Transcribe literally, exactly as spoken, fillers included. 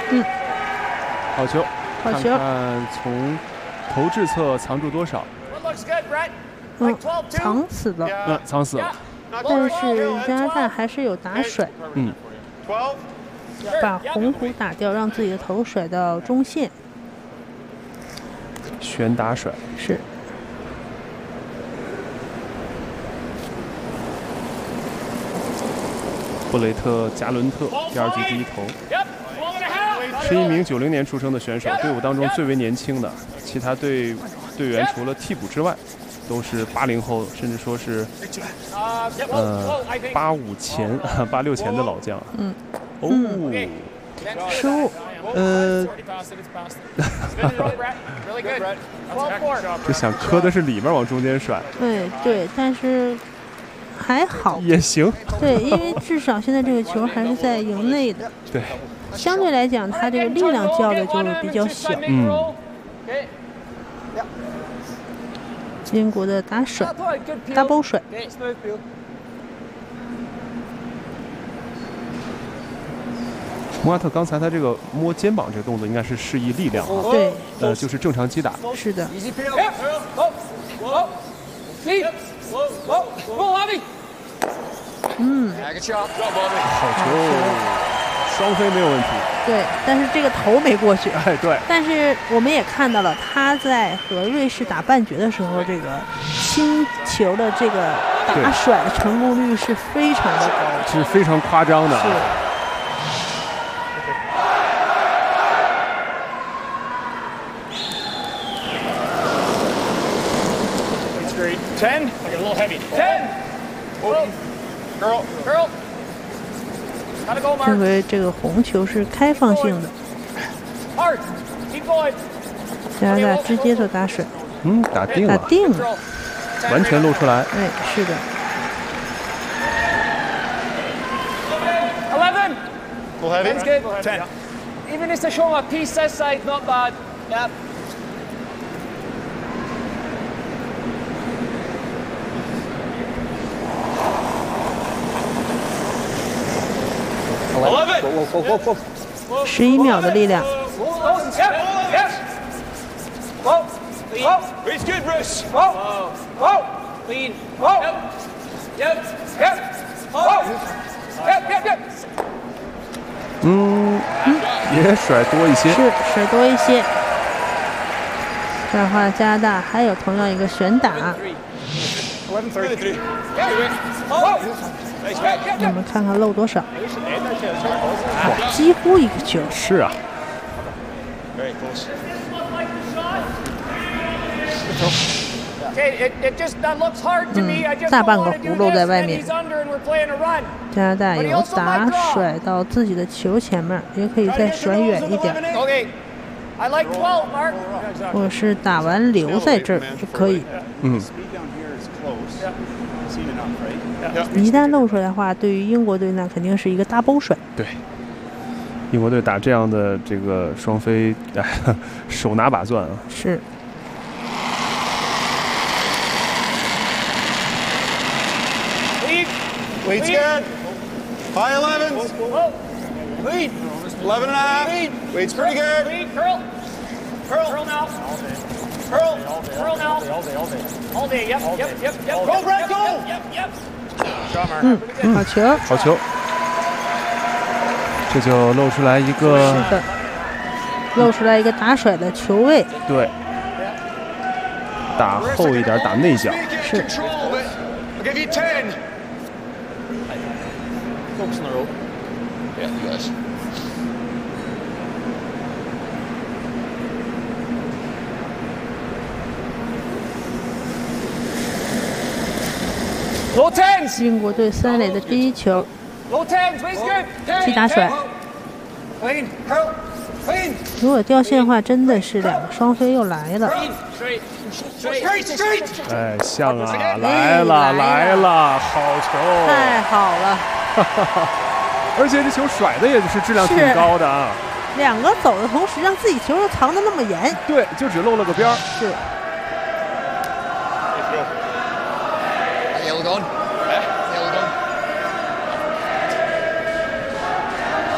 嗯， 好球， 好球， 看看从投掷侧藏住多少。 嗯，藏死了。 嗯，藏死了。 但是加拿大还是有打甩。 嗯。 把红虎打掉，让自己的头甩到中线。 旋打甩是。 布雷特·加伦特第二局第一投，是一名九零年出生的选手，队伍当中最为年轻的。其他队队员除了替补之外，都是八零后，甚至说是呃八五前、八六前的老将。 嗯。 哦， 失误。 呃，就想磕的是里面往中间甩。 对对，但是。还好也行， 对，因为至少现在这个球还是在营内的。 对， 相对来讲，他这个力量叫的就比较小。 嗯。 英国的打甩 ，double 甩。 莫阿特刚才他这个摸肩膀这个动作应该是示意力量啊。 对， 呃，就是正常击打。 是的。嗯， 好球，双飞没有问题。 对，但是这个头没过去。 哎，对。 但是我们也看到了，他在和瑞士打半决的时候，这个星球的这个打甩的成功率是非常的高， 是非常夸张的。 是。 ten. Like a little heavy. Ten. Girl, girl. 因为这个红球是开放性的。加拿大直接做打水。 嗯，打定了。 打定了。 完全露出来。 哎，是的。 Eleven. Little heavy. Ten's good. Ten. Even if they're showing a piece this side, not bad. Yeah. Eleven， 十一秒的力量。 嗯，也甩多一些。 是甩多一些。这样的话，加拿大还有同样一个旋打。我们看看漏多少，哇，几乎一个球。 是啊。 嗯，大半个葫芦在外面。加拿大有打甩到自己的球前面，也可以再甩远一点。或者是打完留在这儿就可以。 嗯。 一旦露出来的话，对于英国队那肯定是一个 double 甩。 对，英国队打这样的这个双飞，哎，手拿把攥啊。 是。 Lead's good. High elevens. Lead. Eleven and a half. Lead's pretty good. Lead. Curl. Curl. Curl now. Curl. Curl now. All day. All day. All day. Yep. Yep. Yep. Yep. Go, Brad. Go. Yep. Yep. 嗯，好球， 好球，这就露出来一个， 是的，露出来一个打甩的球位， 对，打后一点，打内角， 是。英国队三垒的第一球，击打甩。如果掉线的话，真的是两个双飞又来了。 哎，像啊，来了来了，好球！ 太好了， 而且这球甩的也是质量挺高的啊。 两个走的同时，让自己球又藏得那么严。 对，就只露了个边儿。 是。